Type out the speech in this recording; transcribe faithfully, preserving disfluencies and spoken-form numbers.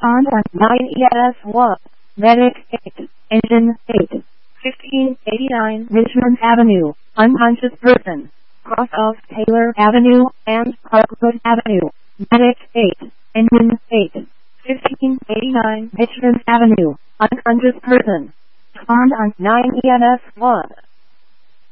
Contact nine E S one, Medic eight, Engine eight, fifteen eighty-nine Richmond Avenue, unconscious person, cross of Taylor Avenue and Parkwood Avenue, Medic eight, Engine eight, fifteen eighty-nine Richmond Avenue, unconscious person, found on nine E S one.